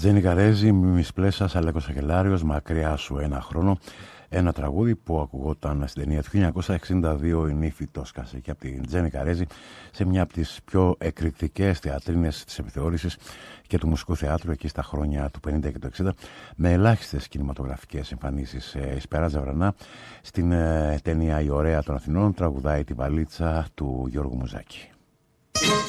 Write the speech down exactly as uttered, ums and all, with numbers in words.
Τζένι Καρέζη, Μίμης Πλέσας, Αλέκος Αγγελάριος, Μακριά σου ένα χρόνο. Ένα τραγούδι που ακουγόταν στην ταινία του χίλια εννιακόσια εξήντα δύο, η Νύφη Τόσκασε, και από την Τζένι Καρέζη, σε μια από τις πιο εκρηκτικές θεατρίνες της επιθεώρησης και του μουσικού θεάτρου εκεί στα χρόνια του πενήντα και του εξήντα, με ελάχιστες κινηματογραφικές εμφανίσεις. Η Σπεράτζα Βρανά στην ε, ταινία «Η Ωραία των Αθηνών» τραγουδάει τη βαλίτσα του Γιώργου Μουζάκη.